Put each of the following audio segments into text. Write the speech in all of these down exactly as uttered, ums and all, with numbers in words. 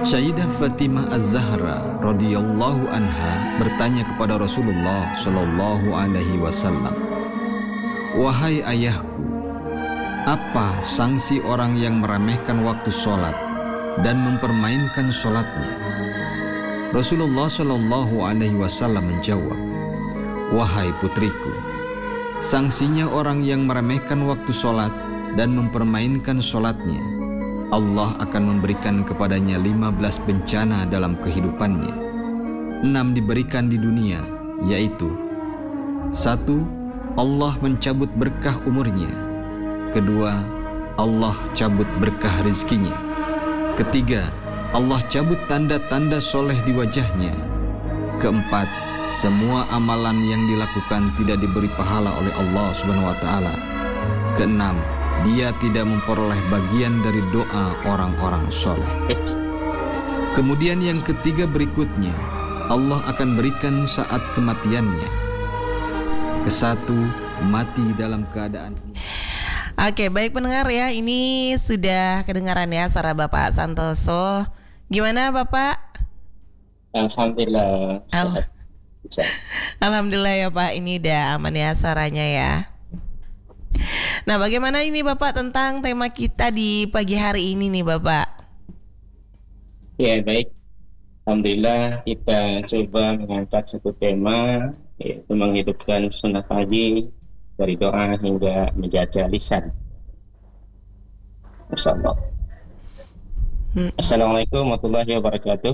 Sayyidah Fatimah Az-Zahra radhiyallahu anha bertanya kepada Rasulullah sallallahu alaihi wasallam, "Wahai ayahku, apa sanksi orang yang meremehkan waktu sholat dan mempermainkan sholatnya?" Rasulullah sallallahu alaihi wasallam menjawab, "Wahai putriku, sanksinya orang yang meremehkan waktu sholat dan mempermainkan sholatnya, Allah akan memberikan kepadanya lima belas bencana dalam kehidupannya. Enam diberikan di dunia, yaitu: satu, Allah mencabut berkah umurnya. Kedua, Allah cabut berkah rezekinya. Ketiga, Allah cabut tanda-tanda soleh di wajahnya. Keempat, semua amalan yang dilakukan tidak diberi pahala oleh Allah Subhanahu wa taala. Keenam, dia tidak memperoleh bagian dari doa orang-orang soleh. Kemudian yang ketiga berikutnya, Allah akan berikan saat kematiannya. Kesatu, mati dalam keadaan." Oke, baik pendengar ya, ini sudah kedengaran ya suara Bapak Santoso. Gimana Bapak? Alhamdulillah. Al- Alhamdulillah ya Pak, ini udah aman ya suaranya ya. Nah, bagaimana ini Bapak tentang tema kita di pagi hari ini nih Bapak? Ya, baik. Alhamdulillah kita coba mengangkat satu tema, yaitu menghidupkan sunnah pagi dari doa hingga menjaga lisan. Masyaallah. Hmm. Assalamualaikum warahmatullahi wabarakatuh.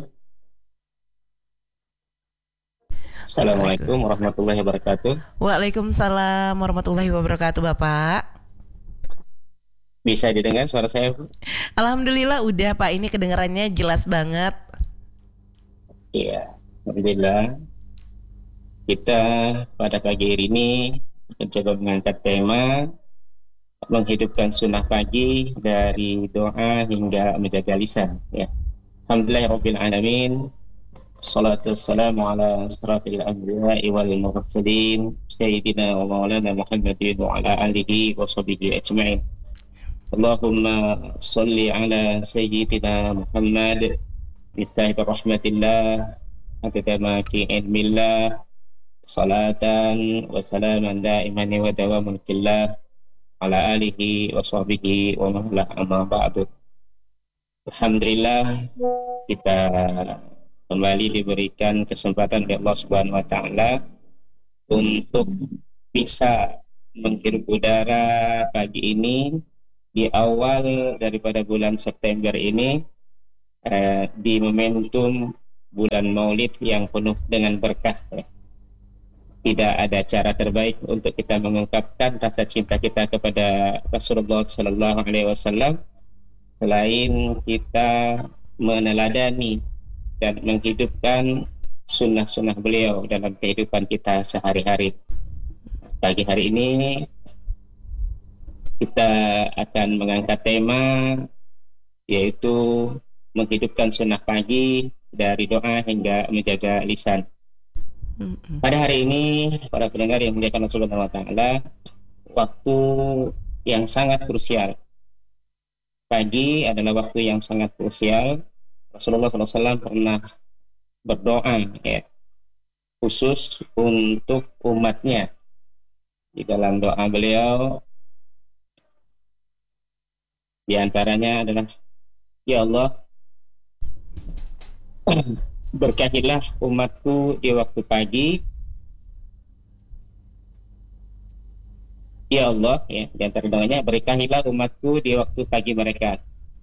Assalamualaikum warahmatullahi wabarakatuh. Waalaikumsalam warahmatullahi wabarakatuh Bapak. Bisa didengar suara saya? Alhamdulillah udah Pak, ini kedengarannya jelas banget. Iya, alhamdulillah. Kita pada pagi hari ini mencoba mengangkat tema menghidupkan sunnah pagi dari doa hingga menjaga lisan. Ya. Alhamdulillahirabbil alamin. Salatu wassalamu ala asrafil anbiya'i wal mursalin sayyidina wa maulana Muhammadin wa ala alihi wa sahbihi ajma'in. Allahumma salli ala sayyidina Muhammad miftahir rahmatillah adada ma fi ilmillah salatan wa salaman daiman wa dawamun fillah ala alihi wa sahbihi wa man amma ba'du. Alhamdulillah kita kembali diberikan kesempatan oleh Allah Subhanahu wa taala untuk bisa menghirup udara pagi ini di awal daripada bulan September ini, eh, di momentum bulan Maulid yang penuh dengan berkah. Tidak ada cara terbaik untuk kita mengungkapkan rasa cinta kita kepada Rasulullah Sallallahu Alaihi Wasallam selain kita meneladani dan menghidupkan sunnah-sunnah beliau dalam kehidupan kita sehari-hari. Pagi hari ini kita akan mengangkat tema yaitu menghidupkan sunnah pagi dari doa hingga menjaga lisan. Mm-hmm. Pada hari ini para pendengar yang muliakan Rasulullah Taala, waktu yang sangat krusial. Pagi adalah waktu yang sangat krusial. Rasulullah shallallahu alaihi wasallam pernah berdoa ya, khusus untuk umatnya. Di dalam doa beliau di antaranya adalah, ya Allah, berkahilah umatku di waktu pagi. Ya Allah, ya, di antara doanya, berkahilah umatku di waktu pagi mereka.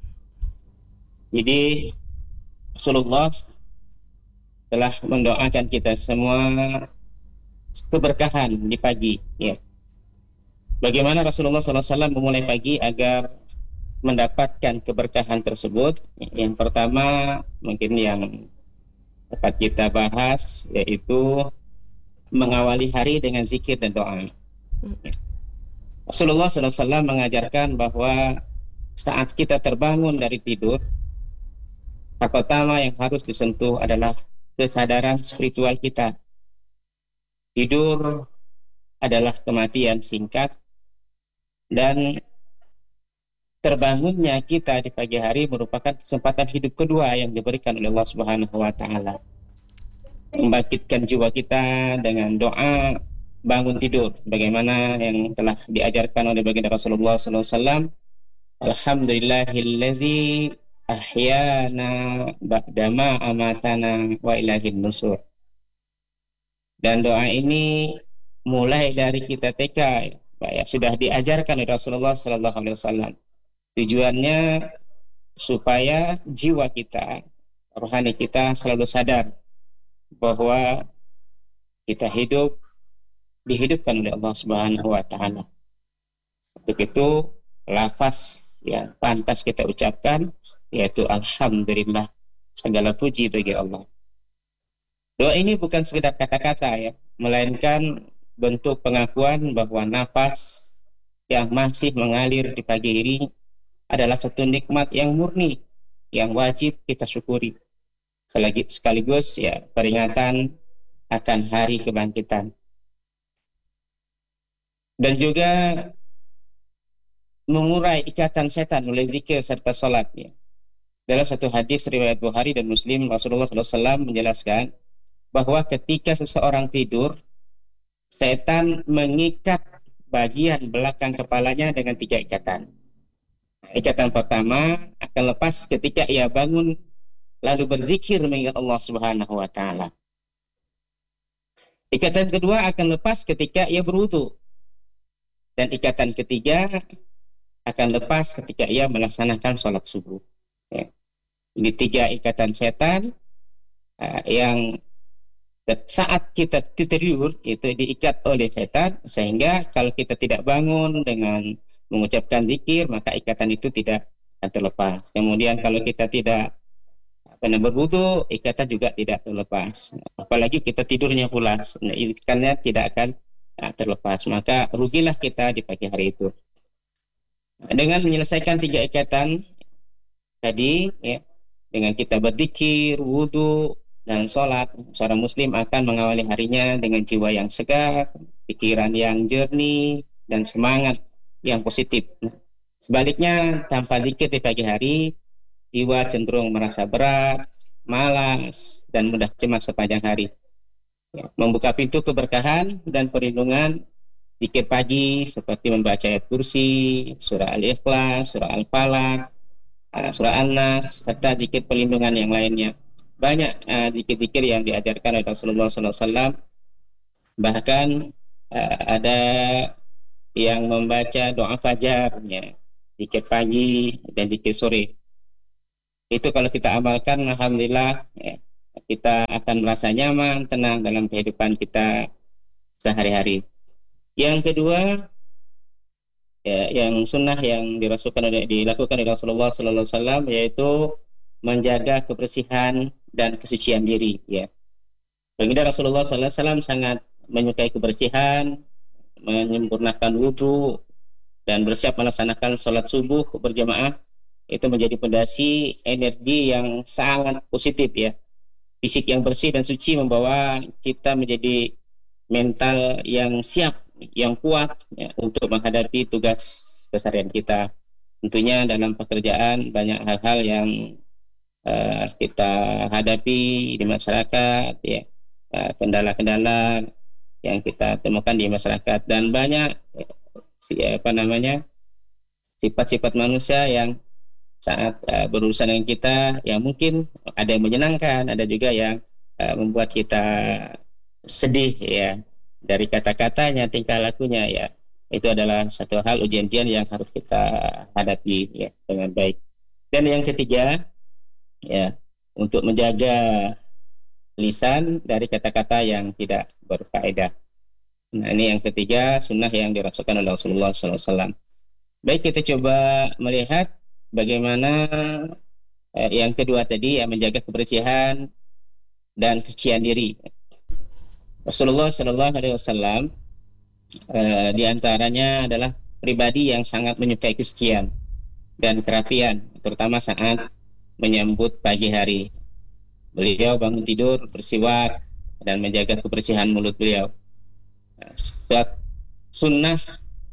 Jadi Rasulullah telah mendoakan kita semua keberkahan di pagi. Ya. Bagaimana Rasulullah shallallahu alaihi wasallam memulai pagi agar mendapatkan keberkahan tersebut? Yang pertama mungkin yang dapat kita bahas yaitu mengawali hari dengan zikir dan doa. Rasulullah shallallahu alaihi wasallam mengajarkan bahwa saat kita terbangun dari tidur, hal pertama yang harus disentuh adalah kesadaran spiritual kita. Tidur adalah kematian singkat dan terbangunnya kita di pagi hari merupakan kesempatan hidup kedua yang diberikan oleh Allah Subhanahu wa taala. Membangkitkan jiwa kita dengan doa bangun tidur, bagaimana yang telah diajarkan oleh baginda Rasulullah sallallahu alaihi wasallam, alhamdulillahilladzi ahyana ba'dama amatana wa ilaihin nusur. Dan doa ini mulai dari kita T K ya, sudah diajarkan oleh Rasulullah sallallahu alaihi wasallam. Tujuannya supaya jiwa kita, rohani kita selalu sadar bahwa kita hidup dihidupkan oleh Allah Subhanahu wa taala. Untuk itu lafaz yang pantas kita ucapkan yaitu alhamdulillah, segala puji bagi Allah. Doa ini bukan sekedar kata-kata ya, melainkan bentuk pengakuan bahwa nafas yang masih mengalir di pagi ini adalah satu nikmat yang murni yang wajib kita syukuri. Sekaligus ya peringatan akan hari kebangkitan. Dan juga mengurai ikatan setan oleh zikir serta salat ya. Dalam satu hadis riwayat Bukhari dan Muslim, Rasulullah sallallahu alaihi wasallam menjelaskan bahwa ketika seseorang tidur, setan mengikat bagian belakang kepalanya dengan tiga ikatan. Ikatan pertama akan lepas ketika ia bangun lalu berzikir mengingat Allah Subhanahu wa taala. Ikatan kedua akan lepas ketika ia berwudu. Dan ikatan ketiga akan lepas ketika ia melaksanakan sholat subuh. Ya. Ini tiga ikatan setan uh, yang saat kita tidur itu diikat oleh setan, sehingga kalau kita tidak bangun dengan mengucapkan zikir maka ikatan itu tidak akan terlepas. Kemudian kalau kita tidak pernah berwudu, ikatan juga tidak terlepas. Apalagi kita tidurnya pulas, nah, ikannya tidak akan uh, terlepas. Maka rugilah kita di pagi hari itu. Nah, dengan menyelesaikan tiga ikatan tadi, ya, dengan kita berzikir, wudu, dan sholat, seorang muslim akan mengawali harinya dengan jiwa yang segar, pikiran yang jernih, dan semangat yang positif. Sebaliknya, tanpa zikir di pagi hari, jiwa cenderung merasa berat, malas, dan mudah cemas sepanjang hari. Ya, membuka pintu keberkahan dan perlindungan zikir pagi seperti membaca ayat kursi, surah Al-Ikhlas, surah Al-Falaq, surah An-Nas, serta zikir perlindungan yang lainnya. Banyak uh, zikir-zikir yang diajarkan oleh Rasulullah sallallahu alaihi wasallam. Bahkan uh, ada yang membaca doa fajar, ya, zikir pagi dan zikir sore. Itu kalau kita amalkan, alhamdulillah, ya, kita akan merasa nyaman, tenang dalam kehidupan kita sehari-hari. Yang kedua, ya, yang sunnah yang dirasulkan oleh, dilakukan oleh Rasulullah sallallahu alaihi wasallam, yaitu menjaga kebersihan dan kesucian diri. Ya, baginda Rasulullah sallallahu alaihi wasallam sangat menyukai kebersihan, menyempurnakan wudhu, dan bersiap melaksanakan sholat subuh berjamaah. Itu menjadi fondasi energi yang sangat positif ya. Fisik yang bersih dan suci membawa kita menjadi mental yang siap, yang kuat ya, untuk menghadapi tugas keseharian kita. Tentunya dalam pekerjaan banyak hal-hal yang uh, kita hadapi di masyarakat ya, uh, kendala-kendala yang kita temukan di masyarakat, dan banyak ya, apa namanya sifat-sifat manusia yang saat uh, berurusan dengan kita yang mungkin ada yang menyenangkan, ada juga yang uh, membuat kita sedih ya, dari kata-katanya, tingkah lakunya ya. Itu adalah satu hal ujian-ujian yang harus kita hadapi ya dengan baik. Dan yang ketiga ya, untuk menjaga lisan dari kata-kata yang tidak berfaedah. Nah, ini yang ketiga sunnah yang dirasulkan oleh Rasulullah sallallahu alaihi wasallam. Baik, kita coba melihat bagaimana eh, yang kedua tadi ya, menjaga kebersihan dan kesucian diri. Rasulullah sallallahu alaihi wasallam eh, di antaranya adalah pribadi yang sangat menyukai kesucian dan kerapian, terutama saat menyambut pagi hari. Beliau bangun tidur, bersiwak, dan menjaga kebersihan mulut beliau. Sunnah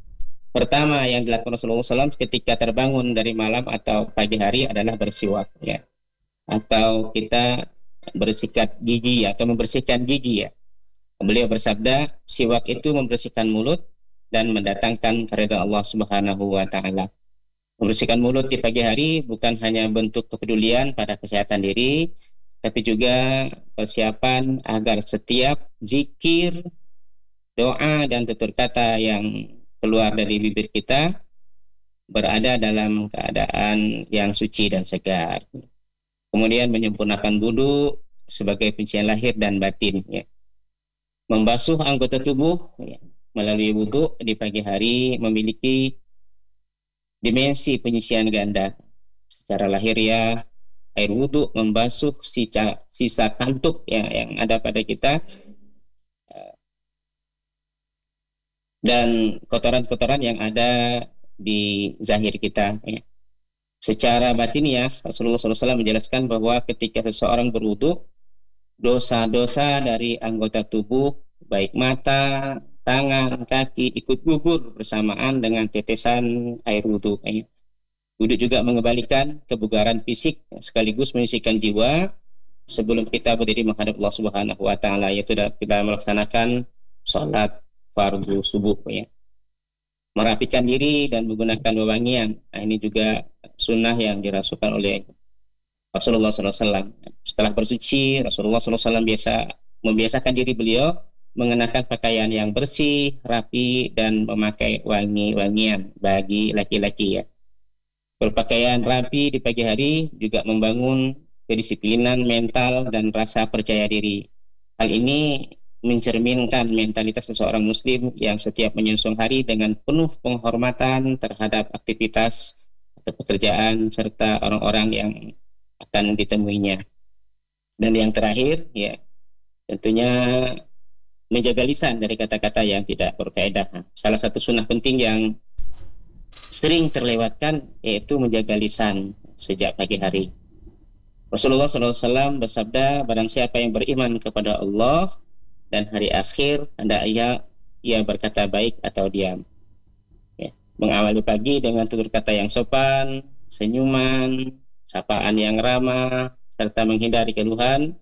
Pertama yang dilakukan Rasulullah shallallahu alaihi wasallam ketika terbangun dari malam atau pagi hari adalah bersiwak, ya, atau kita bersikat gigi atau membersihkan gigi, ya. Beliau bersabda, siwak itu membersihkan mulut dan mendatangkan keridhaan Allah Subhanahu wa taala. Membersihkan mulut di pagi hari bukan hanya bentuk kepedulian pada kesehatan diri, tapi juga persiapan agar setiap zikir, doa dan tutur kata yang keluar dari bibir kita berada dalam keadaan yang suci dan segar. Kemudian menyempurnakan wudu sebagai penyucian lahir dan batin, ya. Membasuh anggota tubuh, ya, melalui wudu di pagi hari memiliki dimensi penyucian ganda. Secara lahiriah, air wudu membasuh sisa, sisa kantuk, ya, yang ada pada kita dan kotoran-kotoran yang ada di zahir kita, ya. Secara batiniah, Rasulullah shallallahu alaihi wasallam menjelaskan bahwa ketika seseorang berwudu, dosa-dosa dari anggota tubuh, baik mata, tangan, kaki, ikut gugur bersamaan dengan tetesan air wudu, ya. Wudu juga mengembalikan kebugaran fisik sekaligus menyucikan jiwa sebelum kita berdiri menghadap Allah Subhanahu wa taala, yaitu kita melaksanakan sholat fardu subuh, ya. Merapikan diri dan menggunakan wewangian, nah, ini juga sunnah yang dirasukan oleh Rasulullah shallallahu alaihi wasallam. Setelah bersuci, Rasulullah shallallahu alaihi wasallam biasa membiasakan diri beliau mengenakan pakaian yang bersih, rapi, dan memakai wangi-wangian bagi laki-laki, ya. Berpakaian rapi di pagi hari juga membangun kedisiplinan mental dan rasa percaya diri. Hal ini mencerminkan mentalitas seseorang muslim yang setiap menyongsong hari dengan penuh penghormatan terhadap aktivitas atau pekerjaan serta orang-orang yang akan ditemuinya. Dan yang terakhir, ya, tentunya menjaga lisan dari kata-kata yang tidak berfaedah. Salah satu sunnah penting yang sering terlewatkan yaitu menjaga lisan sejak pagi hari. Rasulullah shallallahu alaihi wasallam bersabda, barang siapa yang beriman kepada Allah dan hari akhir, hendaknya ia, ia berkata baik atau diam, ya. Mengawali pagi dengan tutur kata yang sopan, senyuman, sapaan yang ramah, serta menghindari keluhan,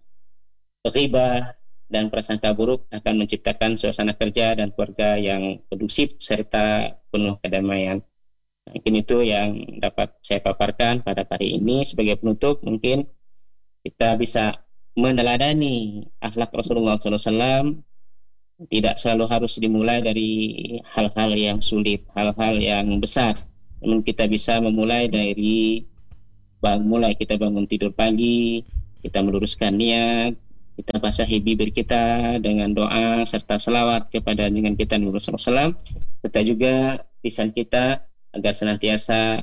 ghibah, dan prasangka buruk akan menciptakan suasana kerja dan keluarga yang kondusif serta penuh kedamaian. Mungkin itu yang dapat saya paparkan pada hari ini. Sebagai penutup, mungkin kita bisa meneladani akhlak Rasulullah shallallahu alaihi wasallam. Tidak selalu harus dimulai dari hal-hal yang sulit, hal-hal yang besar. Namun kita bisa memulai dari bang, mulai kita bangun tidur pagi, kita meluruskan niat, kita basahi bibir kita dengan doa serta selawat kepada dengan kita Nabi Rasulullah shallallahu alaihi wasallam, serta juga lisan kita agar senantiasa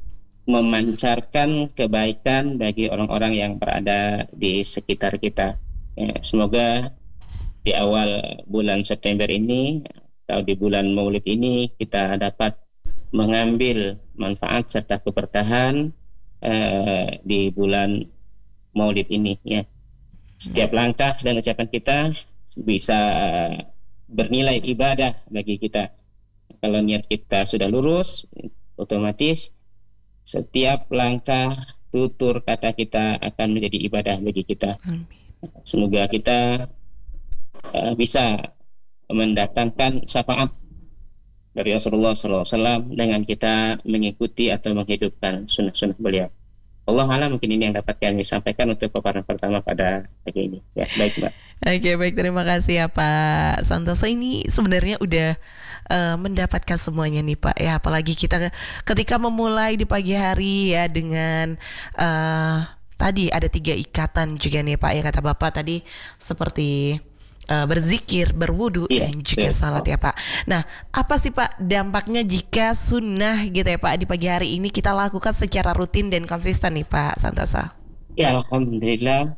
memancarkan kebaikan bagi orang-orang yang berada di sekitar kita, ya. Semoga di awal bulan September ini atau di bulan Maulid ini kita dapat mengambil manfaat serta keberkahan eh, di bulan Maulid ini, ya. Setiap langkah dan ucapan kita bisa bernilai ibadah bagi kita. Kalau niat kita sudah lurus, otomatis setiap langkah, tutur kata kita akan menjadi ibadah bagi kita. Semoga kita uh, bisa mendatangkan syafaat dari Rasulullah shallallahu alaihi wasallam dengan kita mengikuti atau menghidupkan sunnah-sunnah beliau. Allah alam, mungkin ini yang dapat kami sampaikan untuk paparan pertama pada pagi ini. Ya, baik, Mbak. Oke, baik, terima kasih ya Pak Santoso. Ini sebenarnya udah uh, mendapatkan semuanya nih Pak, ya, apalagi kita ketika memulai di pagi hari ya dengan uh, tadi ada tiga ikatan juga nih Pak, ya, kata Bapak tadi seperti Uh, berzikir, berwudu, yeah, dan juga yeah. salat, ya Pak. Nah, apa sih Pak dampaknya jika sunnah gitu ya Pak di pagi hari ini kita lakukan secara rutin dan konsisten nih Pak Santoso? Ya, alhamdulillah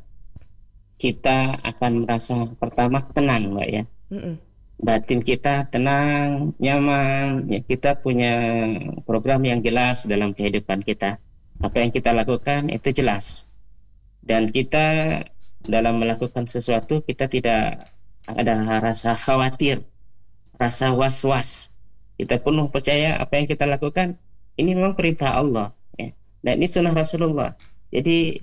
kita akan merasa pertama tenang, Mbak, ya. Mm-mm. Batin kita tenang, nyaman, ya, kita punya program yang jelas dalam kehidupan kita. Apa yang kita lakukan itu jelas. Dan kita dalam melakukan sesuatu kita tidak ada rasa khawatir, rasa was-was. kita penuh percaya apa yang kita lakukan ini memang perintah Allah, ya. Dan ini sunnah Rasulullah. Jadi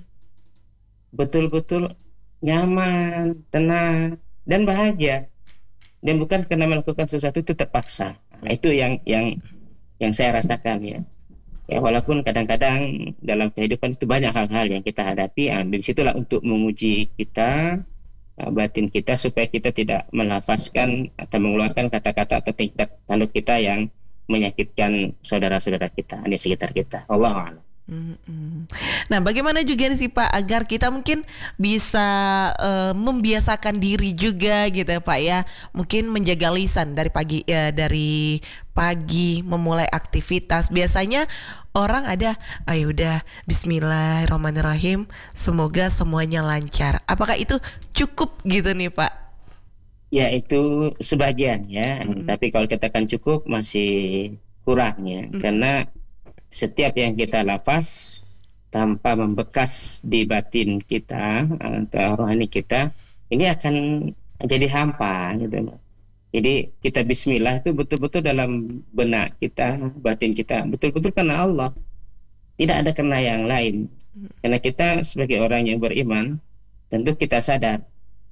betul-betul nyaman, tenang, dan bahagia. Dan bukan karena melakukan sesuatu itu terpaksa. Nah, itu yang yang yang saya rasakan, ya. Ya, walaupun kadang-kadang dalam kehidupan itu banyak hal-hal yang kita hadapi, nah, dari situlah untuk menguji kita, uh, batin kita, supaya kita tidak melafazkan atau mengeluarkan kata-kata atau tingkat tanduk kita yang menyakitkan saudara-saudara kita di sekitar kita. Wallahu a'lam. Mm-mm. Nah, bagaimana juga nih sih Pak agar kita mungkin bisa eh, membiasakan diri juga gitu ya Pak ya, mungkin menjaga lisan dari pagi ya, dari pagi memulai aktivitas. Biasanya orang ada, ayo udah Bismillahirrahmanirrahim, semoga semuanya lancar. Apakah itu cukup gitu nih Pak? Ya, itu sebagian, ya. Mm-mm. Tapi kalau katakan cukup masih kurang, ya. Mm. Karena setiap yang kita lafaz tanpa membekas di batin kita atau rohani kita, ini akan jadi hampa, gitu. Jadi kita bismillah itu betul-betul dalam benak kita, batin kita, betul-betul karena Allah, tidak ada karena yang lain. Karena kita sebagai orang yang beriman, tentu kita sadar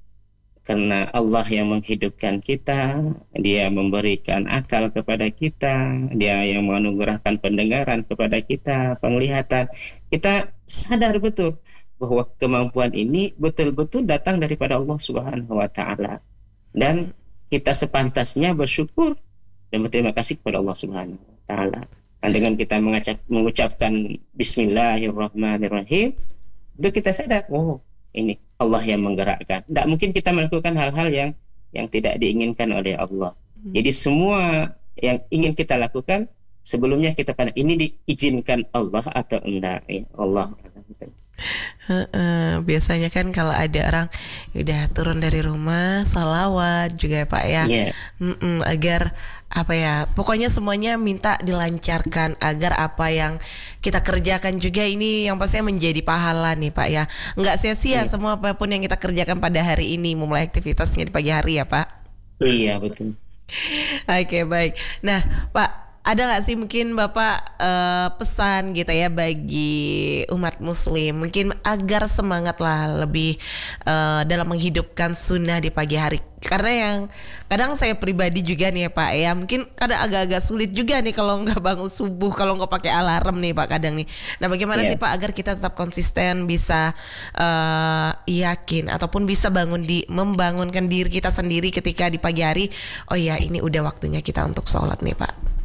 karena Allah yang menghidupkan kita, Dia memberikan akal kepada kita, Dia yang menganugerahkan pendengaran kepada kita, penglihatan. Kita sadar betul bahwa kemampuan ini betul-betul datang daripada Allah Subhanahu wa taala. Dan kita sepantasnya bersyukur dan berterima kasih kepada Allah Subhanahu wa taala. Dan dengan kita mengucap, mengucapkan Bismillahirrahmanirrahim, itu kita sadar, oh, ini Allah yang menggerakkan. Tidak mungkin kita melakukan hal-hal yang yang tidak diinginkan oleh Allah. Hmm. Jadi semua yang ingin kita lakukan sebelumnya kita pandang ini diizinkan Allah atau enggak, ya Allah. Uh, biasanya kan kalau ada orang udah turun dari rumah salawat juga ya Pak ya, yeah. agar apa ya, pokoknya semuanya minta dilancarkan agar apa yang kita kerjakan juga ini yang pastinya menjadi pahala nih Pak ya, nggak sia-sia yeah. semua apapun yang kita kerjakan pada hari ini, memulai aktivitasnya di pagi hari ya Pak. Iya, yeah, betul. Oke, okay, baik. Nah Pak, ada nggak sih mungkin Bapak uh, pesan gitu ya bagi umat muslim, mungkin agar semangat lah lebih uh, dalam menghidupkan sunnah di pagi hari? Karena yang kadang saya pribadi juga nih ya Pak ya, mungkin kadang agak-agak sulit juga nih kalau nggak bangun subuh, kalau nggak pakai alarm nih Pak kadang nih. Nah bagaimana yeah. sih Pak agar kita tetap konsisten, bisa uh, yakin ataupun bisa bangun di membangunkan diri kita sendiri ketika di pagi hari, oh ya ini udah waktunya kita untuk sholat nih Pak.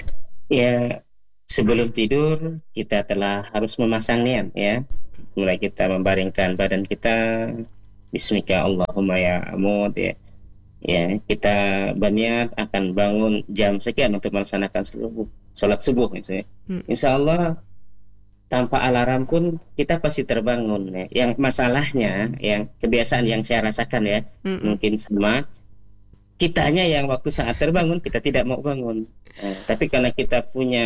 Ya, sebelum tidur kita telah harus memasang niat, ya. Mulai kita membaringkan badan kita, Bismika Allahumma ya amud, ya. Ya, kita berniat akan bangun jam sekian untuk melaksanakan subuh, sholat subuh gitu ya. Hmm. Insya Allah tanpa alarm pun kita pasti terbangun, ya. Yang masalahnya, yang kebiasaan yang saya rasakan ya, hmm. mungkin sama kitanya yang waktu saat terbangun kita tidak mau bangun. Nah, tapi karena kita punya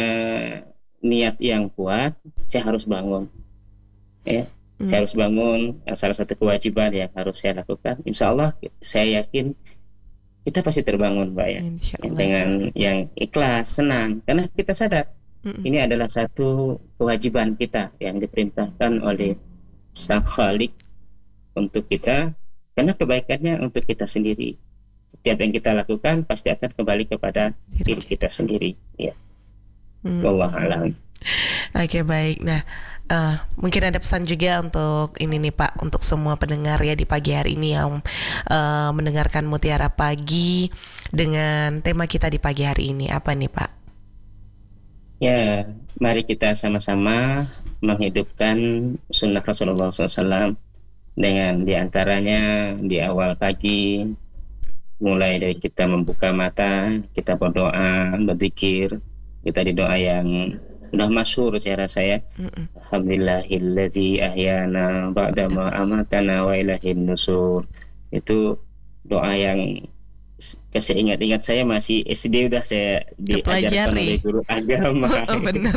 niat yang kuat, saya harus bangun. Ya, hmm. saya harus bangun. Salah satu kewajiban yang harus saya lakukan. Insya Allah, saya yakin kita pasti terbangun, Mbak ya. Dengan yang ikhlas, senang. Karena kita sadar hmm. ini adalah satu kewajiban kita yang diperintahkan oleh Sang Khalik untuk kita. Karena kebaikannya untuk kita sendiri. Setiap yang kita lakukan pasti akan kembali kepada diri kita sendiri, ya. Hmm. Wallahu a'lam. Oke, baik. Nah, uh, mungkin ada pesan juga untuk ini nih Pak, untuk semua pendengar ya di pagi hari ini yang uh, mendengarkan Mutiara Pagi dengan tema kita di pagi hari ini, apa nih Pak? Ya, mari kita sama-sama menghidupkan sunnah Rasulullah shallallahu alaihi wasallam dengan diantaranya di awal pagi. Mulai dari kita membuka mata, kita berdoa, berzikir, kita di doa yang sudah masyhur saya rasa ya. Alhamdulillahilladzi ahyana ba'da ma amatana wa ilaihin nusur. Itu doa yang keseingat-ingat saya masih S D udah saya diajarkan oleh guru agama. Oh, benar.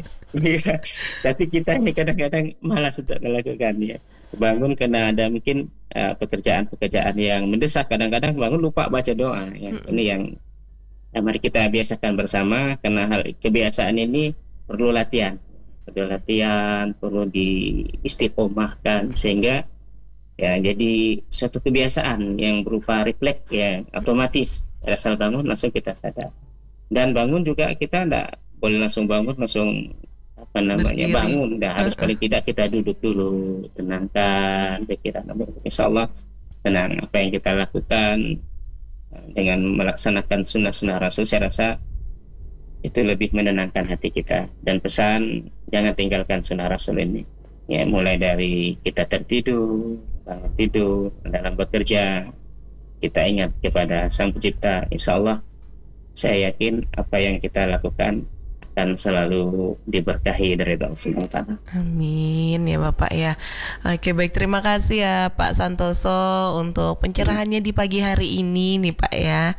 Tapi kita ini kadang-kadang malas untuk melakukannya. Bangun karena ada mungkin uh, pekerjaan-pekerjaan yang mendesak, kadang-kadang bangun lupa baca doa ya. Mm-hmm. Ini yang Nah, mari kita biasakan bersama, karena hal kebiasaan ini perlu latihan, perlu latihan, perlu diistiqomahkan sehingga ya jadi suatu kebiasaan yang berupa refleks ya, otomatis asal bangun langsung kita sadar. Dan bangun juga kita tidak boleh langsung bangun langsung apa namanya Berdiri. bangun, dah harus Uh-uh. paling tidak kita duduk dulu, tenangkan pikiran. Insya Allah tenang apa yang kita lakukan dengan melaksanakan sunnah-sunnah Rasul, saya rasa itu lebih menenangkan hati kita. Dan pesan jangan tinggalkan sunnah Rasul ini ya, mulai dari kita tertidur, bangun tidur, dalam bekerja kita ingat kepada Sang Pencipta. Insya Allah saya yakin apa yang kita lakukan akan selalu diberkahi dari Allah Subhanahu wa taala. Amin ya Bapak ya. Oke, baik, terima kasih ya Pak Santoso untuk pencerahannya di pagi hari ini nih Pak ya.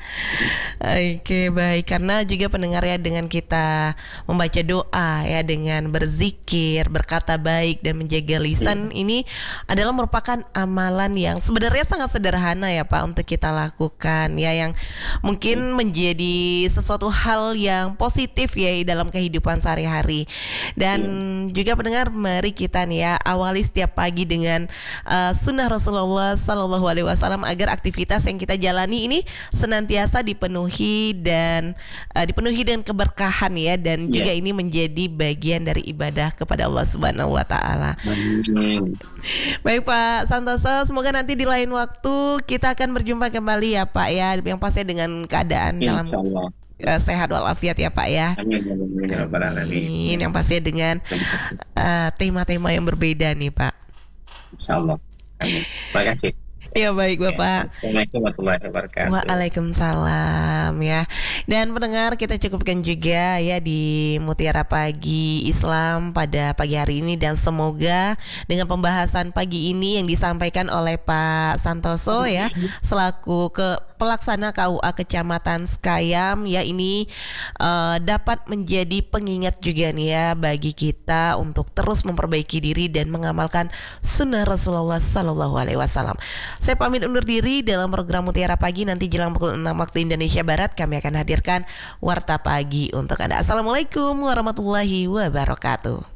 Oke, baik, karena juga pendengar ya, dengan kita membaca doa ya, dengan berzikir, berkata baik dan menjaga lisan, ini adalah merupakan amalan yang sebenarnya sangat sederhana ya Pak untuk kita lakukan ya, yang mungkin menjadi sesuatu hal yang positif ya dalam kehidupan sehari-hari. Dan juga pendengar, mari kita nih ya awali setiap pagi dengan uh, sunnah Rasulullah Sallallahu Alaihi Wasallam agar aktivitas yang kita jalani ini senantiasa dipenuhi dan uh, dipenuhi dengan keberkahan ya, dan juga Yeah. ini menjadi bagian dari ibadah kepada Allah Subhanahu Wa Taala. Amin. Baik Pak Santoso, semoga nanti di lain waktu kita akan berjumpa kembali ya Pak ya, yang pasti dengan keadaan dalam Insya Allah. uh, sehat walafiat ya Pak ya. Amin, amin, ya Rabbal Alamin. Amin. Yang pasti dengan uh, tema-tema yang berbeda nih Pak. Insya Allah. Amin. Terima kasih. Ya baik Bapak. Assalamualaikum warahmatullahi wabarakatuh. Waalaikumsalam ya. Dan pendengar, kita cukupkan juga ya di Mutiara Pagi Islam pada pagi hari ini, dan semoga dengan pembahasan pagi ini yang disampaikan oleh Pak Santoso ya selaku ke pelaksana K U A Kecamatan Sekayam ya, ini uh, dapat menjadi pengingat juga nih ya bagi kita untuk terus memperbaiki diri dan mengamalkan sunnah Rasulullah Sallallahu Alaihi Wasallam. Saya pamit undur diri dalam program Mutiara Pagi. Nanti jelang pukul enam waktu Indonesia Barat kami akan hadirkan Warta Pagi untuk Anda. Assalamualaikum warahmatullahi wabarakatuh.